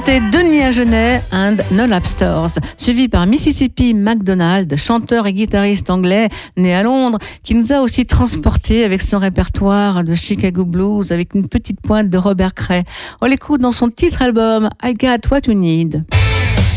C'était Denis Agenet and No Lobsters, suivi par Mississippi MacDonald, chanteur et guitariste anglais né à Londres, qui nous a aussi transportés avec son répertoire de Chicago Blues avec une petite pointe de Robert Cray. On l'écoute dans son titre album I Got What You Need.